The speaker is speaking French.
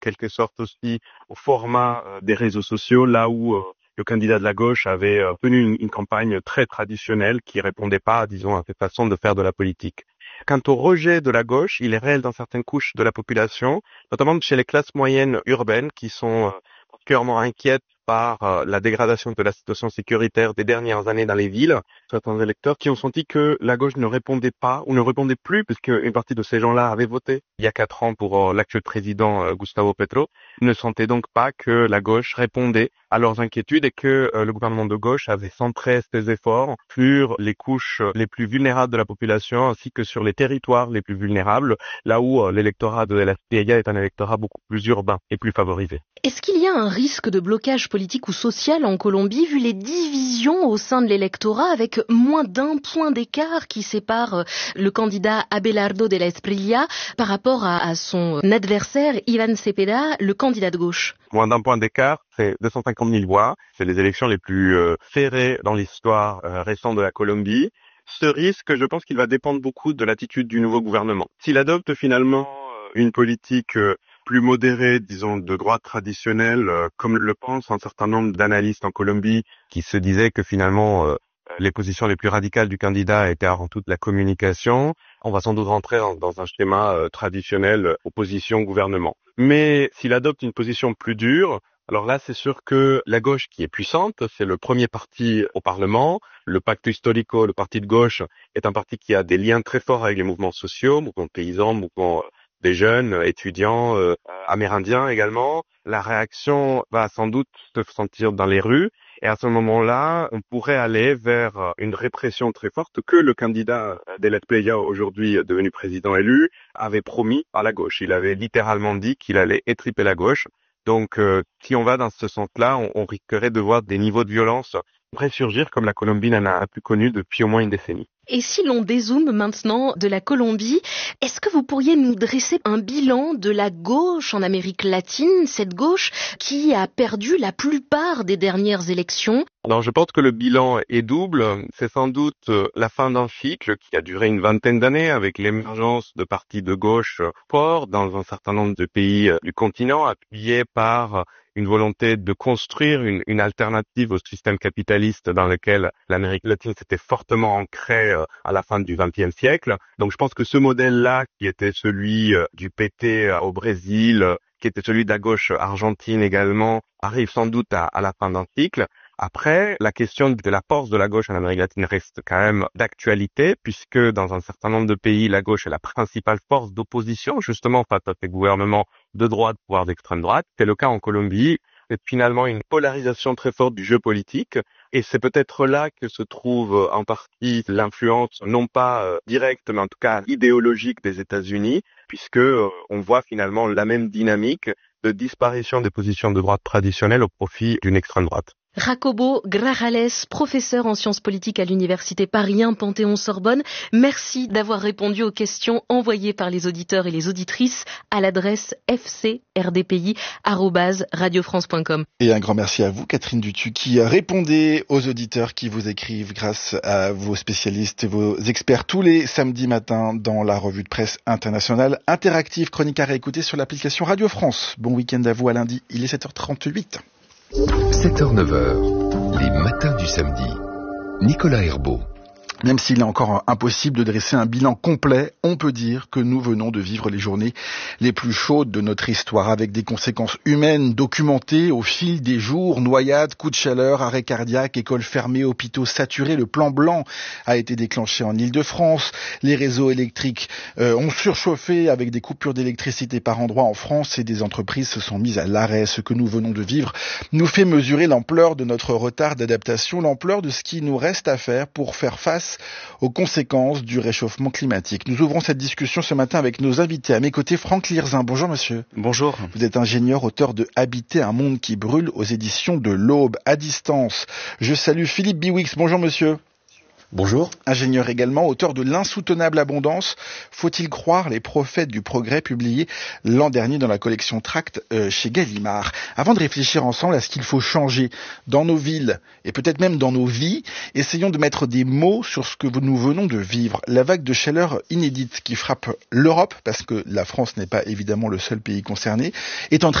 quelque sorte aussi au format des réseaux sociaux, là où le candidat de la gauche avait tenu une campagne très traditionnelle qui répondait pas, disons, à cette façon de faire de la politique. Quant au rejet de la gauche, il est réel dans certaines couches de la population, notamment chez les classes moyennes urbaines qui sont particulièrement inquiètes par la dégradation de la situation sécuritaire des dernières années dans les villes. Certains électeurs qui ont senti que la gauche ne répondait pas ou ne répondait plus, puisque une partie de ces gens-là avaient voté il y a 4 ans pour l'actuel président Gustavo Petro, ne sentaient donc pas que la gauche répondait à leurs inquiétudes et que le gouvernement de gauche avait centré ses efforts sur les couches les plus vulnérables de la population ainsi que sur les territoires les plus vulnérables, là où l'électorat de la SPIA est un électorat beaucoup plus urbain et plus favorisé. Est-ce qu'il y a un risque de blocage politique ou social en Colombie vu les divisions au sein de l'électorat avec moins d'1 point d'écart qui sépare le candidat Abelardo de la Espriella par rapport à son adversaire Iván Cepeda, le candidat de gauche? Moins d'1 point d'écart, c'est 250 000 voix. C'est les élections les plus serrées dans l'histoire récente de la Colombie. Ce risque, je pense qu'il va dépendre beaucoup de l'attitude du nouveau gouvernement. S'il adopte finalement une politique plus modérée, disons de droite traditionnelle, comme le pensent un certain nombre d'analystes en Colombie, qui se disaient que finalement les positions les plus radicales du candidat étaient avant tout la communication, on va sans doute rentrer dans un schéma traditionnel opposition-gouvernement. Mais s'il adopte une position plus dure, alors là, c'est sûr que la gauche qui est puissante, c'est le premier parti au Parlement. Le Pacto Histórico, le parti de gauche, est un parti qui a des liens très forts avec les mouvements sociaux, mouvements paysans, mouvements des jeunes, étudiants, amérindiens également. La réaction va sans doute se sentir dans les rues. Et à ce moment-là, on pourrait aller vers une répression très forte que le candidat de la SPIA, aujourd'hui devenu président élu, avait promis à la gauche. Il avait littéralement dit qu'il allait étriper la gauche. Donc, si on va dans ce sens-là, on risquerait de voir des niveaux de violence ressurgir comme la Colombie n'en a plus connu depuis au moins une décennie. Et si l'on dézoome maintenant de la Colombie, est-ce que vous pourriez nous dresser un bilan de la gauche en Amérique latine, cette gauche qui a perdu la plupart des dernières élections? Alors, je pense que le bilan est double. C'est sans doute la fin d'un cycle qui a duré une vingtaine d'années avec l'émergence de partis de gauche forts dans un certain nombre de pays du continent, appuyés par une volonté de construire une alternative au système capitaliste dans lequel l'Amérique latine s'était fortement ancrée à la fin du XXe siècle. Donc je pense que ce modèle-là, qui était celui du PT au Brésil, qui était celui de la gauche argentine également, arrive sans doute à la fin d'un cycle. Après, la question de la force de la gauche en Amérique latine reste quand même d'actualité, puisque dans un certain nombre de pays, la gauche est la principale force d'opposition, justement, face à ces gouvernements de droite, voire d'extrême droite. C'est le cas en Colombie. C'est finalement une polarisation très forte du jeu politique, et c'est peut-être là que se trouve en partie l'influence, non pas directe, mais en tout cas idéologique des États-Unis, puisque on voit finalement la même dynamique de disparition des positions de droite traditionnelles au profit d'une extrême droite. Jacobo Grajales, professeur en sciences politiques à l'université Paris 1 Panthéon-Sorbonne, merci d'avoir répondu aux questions envoyées par les auditeurs et les auditrices à l'adresse fcrdpi@radiofrance.com. Et un grand merci à vous, Catherine Dutu, qui répondez aux auditeurs qui vous écrivent grâce à vos spécialistes et vos experts tous les samedis matins dans la revue de presse internationale interactive, chronique à réécouter sur l'application Radio France. Bon week-end à vous à lundi, il est 7h38. 7h-9h, les matins du samedi. Nicolas Herbeau. Même s'il est encore impossible de dresser un bilan complet, on peut dire que nous venons de vivre les journées les plus chaudes de notre histoire, avec des conséquences humaines documentées au fil des jours, noyades, coups de chaleur, arrêts cardiaques, écoles fermées, hôpitaux saturés. Le plan blanc a été déclenché en Île-de-France. Les réseaux électriques ont surchauffé avec des coupures d'électricité par endroits en France et des entreprises se sont mises à l'arrêt. Ce que nous venons de vivre nous fait mesurer l'ampleur de notre retard d'adaptation, l'ampleur de ce qui nous reste à faire pour faire face aux conséquences du réchauffement climatique. Nous ouvrons cette discussion ce matin avec nos invités. À mes côtés, Franck Lirzin. Bonjour monsieur. Bonjour. Vous êtes ingénieur, auteur de Habiter un monde qui brûle aux éditions de l'Aube. À distance, je salue Philippe Biwix. Bonjour monsieur. Bonjour. Ingénieur également, auteur de L'insoutenable abondance, faut-il croire les prophètes du progrès, publié l'an dernier dans la collection Tract chez Gallimard. Avant de réfléchir ensemble à ce qu'il faut changer dans nos villes et peut-être même dans nos vies, essayons de mettre des mots sur ce que nous venons de vivre. La vague de chaleur inédite qui frappe l'Europe, parce que la France n'est pas évidemment le seul pays concerné, est en train